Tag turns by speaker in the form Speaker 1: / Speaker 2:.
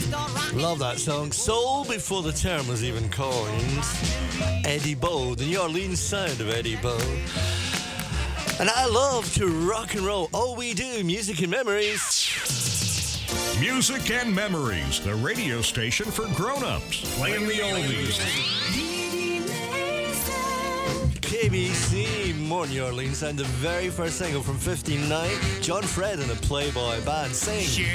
Speaker 1: Love that song. Soul before the term was even coined. Eddie Bo, the New Orleans sound of Eddie Bo. And I love to rock and roll. All we do, music and memories.
Speaker 2: Music and Memories, the radio station for grown-ups, playing the oldies.
Speaker 1: KBC, more New Orleans, and the very first single from 59, John Fred and the Playboy Band, sing